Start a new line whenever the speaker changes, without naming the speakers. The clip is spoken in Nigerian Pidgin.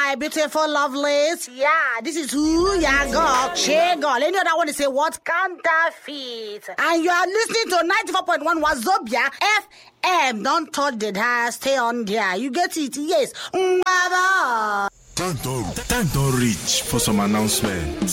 my beautiful lovelies. Yeah, this is who ya got. Shagol. Any other one to say what? Counterfeit. And you are listening to 94.1 Wazobia FM. Don't touch the dial. Stay on there. You get it? Yes.
Time to reach for some announcements.